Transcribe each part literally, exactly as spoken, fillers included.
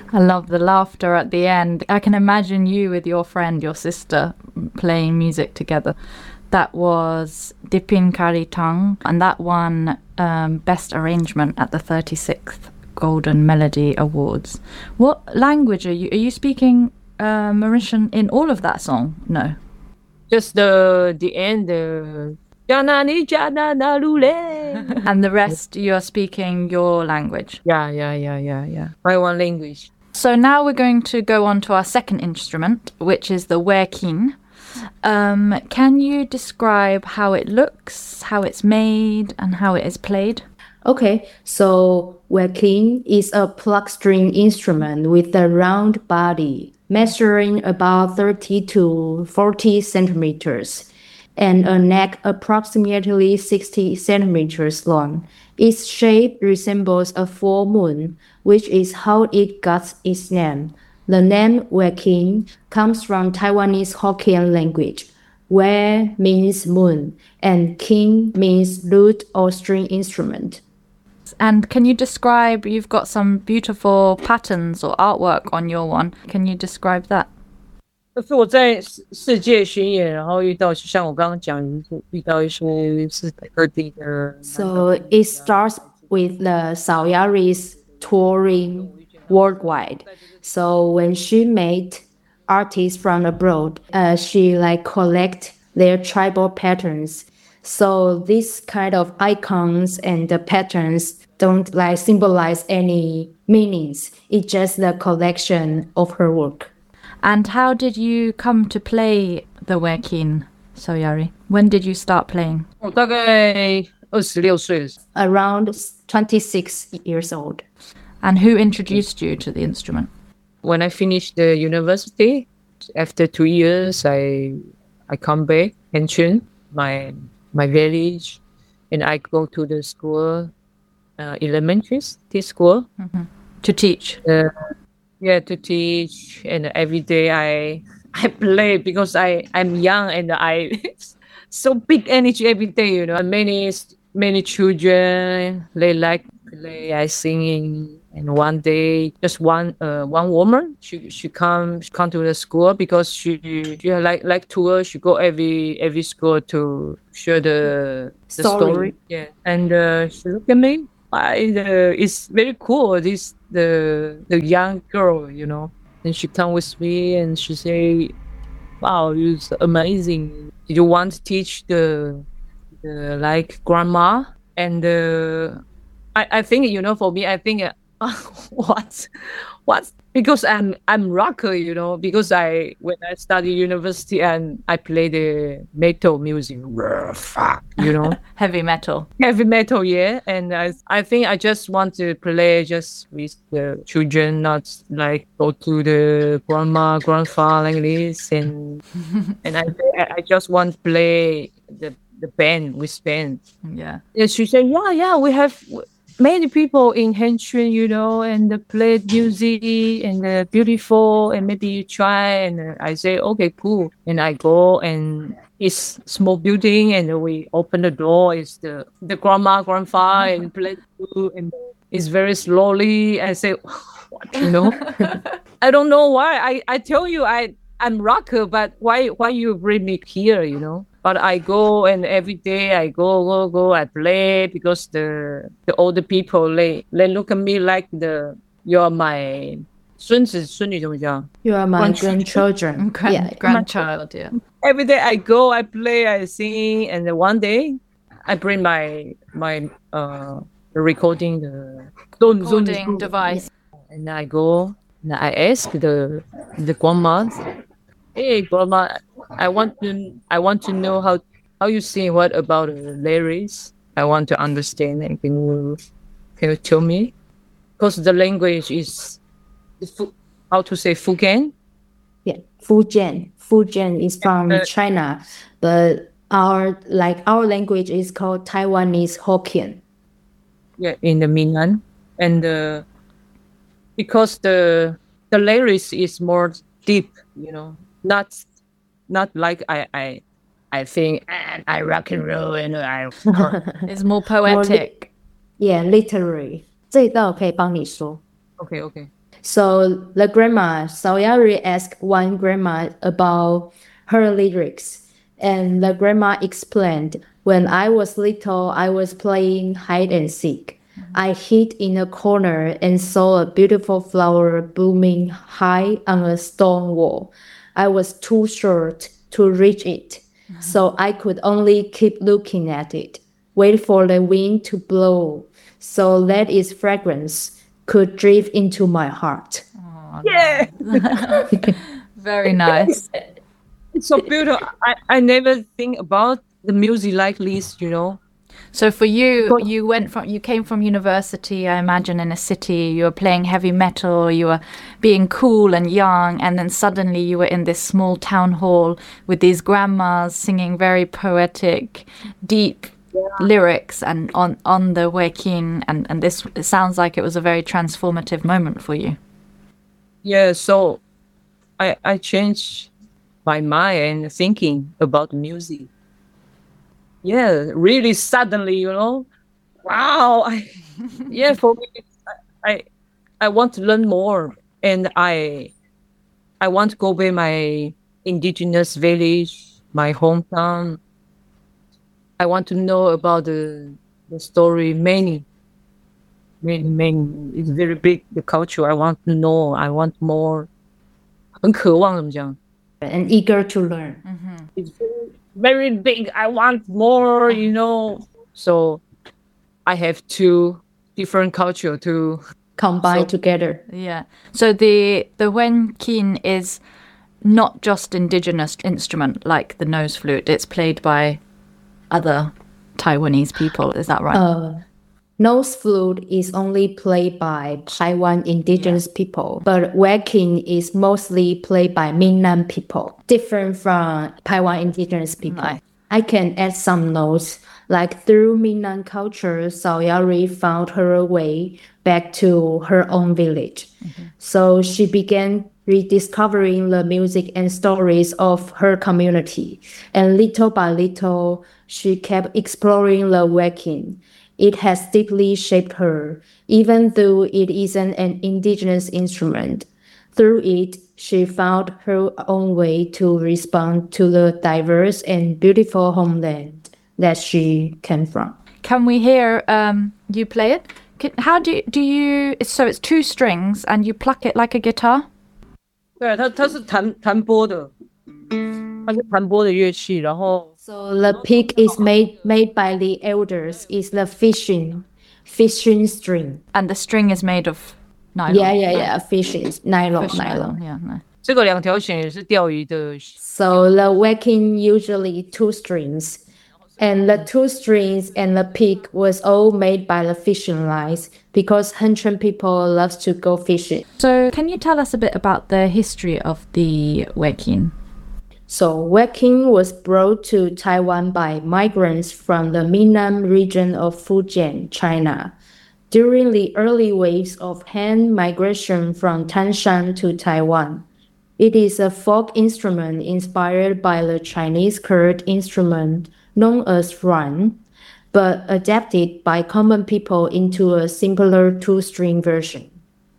I love the laughter at the end. I can imagine you with your friend, your sister, playing music together. That was Dipin Kari Tang, and that won um, Best Arrangement at the thirty-sixth Golden Melody Awards. What language are you? Are you speaking uh, Mauritian in all of that song? No. Just the the end. Uh, and the rest, you're speaking your language? Yeah, yeah, yeah, yeah, yeah. My one language. So now we're going to go on to our second instrument, which is the wekin. Um, can you describe how it looks, how it's made, and how it is played? Okay, so wekin is a pluck string instrument with a round body, measuring about thirty to forty centimeters, and a neck approximately sixty centimeters long. Its shape resembles a full moon, which is how it got its name. The name wekin comes from Taiwanese Hokkien language. We means moon, and kin means lute or string instrument. And can you describe, you've got some beautiful patterns or artwork on your one. Can you describe that? 就是我在世界巡演，然后遇到像我刚刚讲，遇到一些世界各地的。 So it starts with the Saoyari's touring worldwide. So when she met artists from abroad, uh, she like collect their tribal patterns. So this kind of icons and the patterns don't like symbolize any meanings. It's just the collection of her work. And how did you come to play the wekin, Saoyari? When did you start playing? 我大概二十六岁。 Around twenty-six years old. And who introduced you to the instrument? When I finished the university, after two years, I I come back Hengqin, my my village, and I go to the school, uh, elementary school, mm-hmm. to teach. Uh, yeah, to teach, and every day I I play because I I'm young and I so big energy every day. You know, many many children they like play, I singing. And one day, just one uh, one woman, she she come she come to the school because she she like like tour. She go every every school to share the the story. story. Yeah, and uh, she look at me. I uh, it's very cool. This the the young girl, you know. And she come with me and she say, "Wow, it's amazing. Did you want to teach the the like grandma?" And uh, I I think you know for me I think. Uh, what what because i'm i'm rocker, you know, because I when I study university and I play the metal music, you know. Heavy metal heavy metal yeah. And i i think I just want to play just with the children, not like go to the grandma grandfather like this. And and i i just want to play the the band with band. Yeah. And she said yeah yeah we have many people in Hengqin, you know, and uh, play music and uh, beautiful, and maybe you try. And uh, I say, okay, cool. And I go, and it's small building, and we open the door. It's the the grandma, grandpa, and play, and it's very slowly. I say, what, you know? I don't know why. I I tell you, I I'm rocker, but why why you bring me here, you know? But I go, and every day I go, go, go, I play because the the older people, they, they look at me like the, you're my 孙子孙女怎么讲? You are my grandchildren. Grand, yeah. Grandchild, yeah. Every day I go, I play, I sing, and then one day I bring my my uh the recording the recording device, and I go and I ask the the grandma, hey grandma, I want to I want to know how how you sing. What about the lyrics? I want to understand. And can you can you tell me? Because the language is, is how to say Fujian. Yeah, Fujian. Fujian is from uh, China, but our like our language is called Taiwanese Hokkien. Yeah, in the Minnan, and uh, because the the lyrics is more deep, you know, not. Not like I, I, I think and I rock and roll and I. It's more poetic. More li- yeah, literary. 这一道可以帮你说。 Okay, okay. So the grandma, Saoyari asked one grandma about her lyrics, and the grandma explained, when I was little, I was playing hide and seek. I hid in a corner and saw a beautiful flower blooming high on a stone wall. I was too short to reach it, so I could only keep looking at it, wait for the wind to blow, so that its fragrance could drift into my heart. Yeah. Very nice. It's so beautiful. I, I never think about the music like this, you know. So for you, you went from you came from university, I imagine, in a city. You were playing heavy metal. You were being cool and young, and then suddenly you were in this small town hall with these grandmas singing very poetic, deep yeah. lyrics, and on on the Wekin, and and this it sounds like it was a very transformative moment for you. Yeah. So, I I changed my mind and thinking about music. Yeah, really suddenly, you know, wow. I, yeah, for me, I, I I want to learn more, and I I want to go back my indigenous village, my hometown. I want to know about the the story, many, many, many. It's very big, the culture. I want to know. I want more. 很渴望怎么讲？ And eager to learn. It's very, very big. I want more, you know. So I have two different culture to Combine So- together. Yeah. So the the Wenkin is not just indigenous instrument like the nose flute. It's played by other Taiwanese people. Is that right? Uh, nose flute is only played by Taiwan indigenous people, but waking is mostly played by Minnan people, different from Taiwan indigenous people. Nice. I can add some notes. Like through Minnan culture, Saoyari found her way back to her own village. So she began rediscovering the music and stories of her community. And little by little, she kept exploring the waking. It has deeply shaped her, even though it isn't an indigenous instrument. Through it, she found her own way to respond to the diverse and beautiful homeland that she came from. Can we hear um, you play it? Can, how do you, do you? it's- So it's two strings and you pluck it like a guitar. 对，它它是弹弹拨的，它是弹拨的乐器，然后 So the pick is made made by the elders is the fishing fishing string. And the string is made of nylon. Yeah, yeah, yeah. Fishing nylon, Fish nylon. nylon. Yeah, no. 这个两条弦也是钓鱼的。 So the waking usually two strings. And the two strings and the pick was all made by the fishing lines because Hentran people loves to go fishing. So can you tell us a bit about the history of the Wekin? So waking was brought to Taiwan by migrants from the Minnan region of Fujian, China. During the early waves of Han migration from Tanshan to Taiwan. It is a folk instrument inspired by the Chinese chord instrument known as ran, but adapted by common people into a simpler two-string version.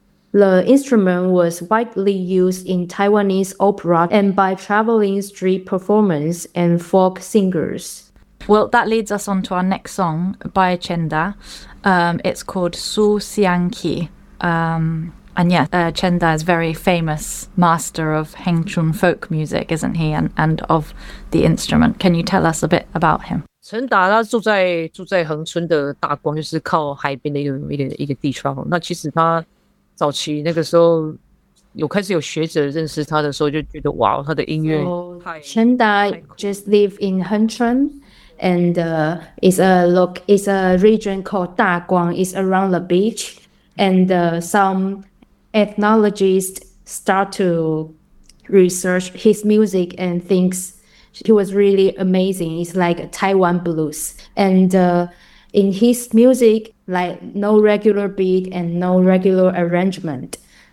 The instrument was widely used in Taiwanese opera and by traveling street performers and folk singers. Well, that leads us on to our next song by Chenda. Um, it's called Su Xiangqi. Um, and yeah, uh, Chenda is very famous master of Hengchun folk music, isn't he? And, and of the instrument. Can you tell us a bit about him? 陈达他住在住在恒春的大光，就是靠海边的一个一个一个地方。那其实他早期那个时候有开始有学者认识他的时候，就觉得哇，他的音乐 So 太 Chenda just live in Hentran, and uh, it's a look. It's a region called Daguang. It's around the beach, and uh, some ethnologists start to research his music and thinks he was really amazing. It's like a Taiwan blues, and uh, in his music, like no regular beat and no regular arrangement.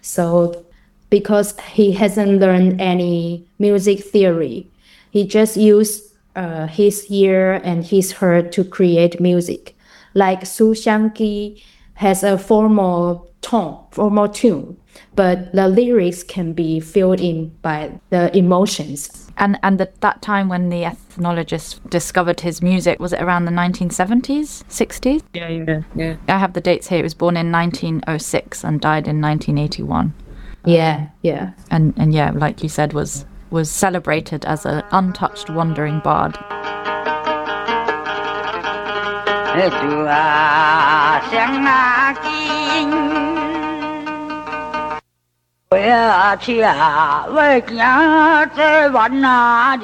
So because he hasn't learned any music theory, he just used uh, his ear and his heart to create music. Like Su Xiangqi has a formal tone, formal tune, but the lyrics can be filled in by the emotions. And and the, that time when the ethnologist discovered his music, was it around the nineteen seventies, sixties? Yeah, yeah, yeah. I have the dates here. He was born in nineteen oh six and died in nineteen eighty-one. Yeah, yeah. And and yeah, like you said, was was celebrated as an untouched wandering bard. 为啊，去啊，为家在玩啊。